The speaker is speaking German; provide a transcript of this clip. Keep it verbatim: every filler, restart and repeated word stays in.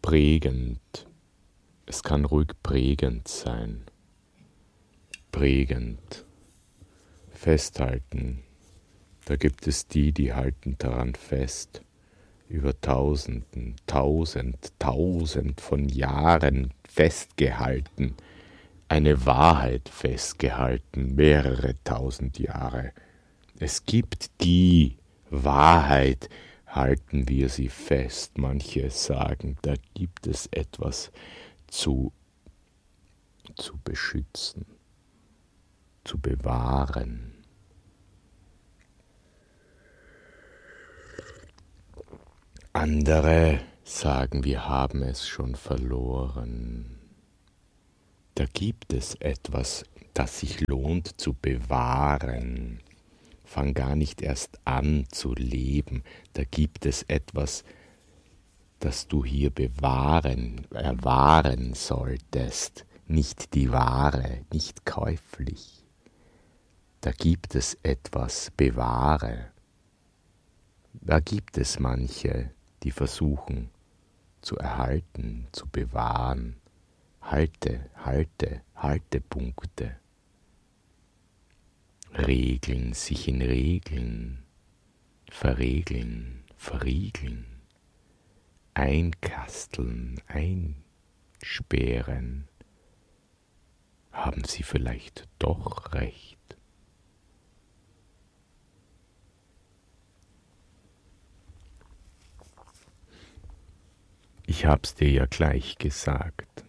Prägend. Es kann ruhig prägend sein. Prägend. Festhalten. Da gibt es die, die halten daran fest. Über Tausenden, Tausend, Tausend von Jahren festgehalten. Eine Wahrheit festgehalten, mehrere tausend Jahre. Es gibt die Wahrheit, halten wir sie fest. Manche sagen, da gibt es etwas zu, zu beschützen, zu bewahren. Andere sagen, wir haben es schon verloren. Da gibt es etwas, das sich lohnt zu bewahren. Fang gar nicht erst an zu leben. Da gibt es etwas, das du hier bewahren, erwahren solltest. Nicht die Ware, nicht käuflich. Da gibt es etwas, bewahre. Da gibt es manche, die versuchen zu erhalten, zu bewahren. Halte, halte, Haltepunkte. Regeln, sich in Regeln, verregeln, verriegeln, einkasteln, einsperren. Haben sie vielleicht doch recht? Ich hab's dir ja gleich gesagt.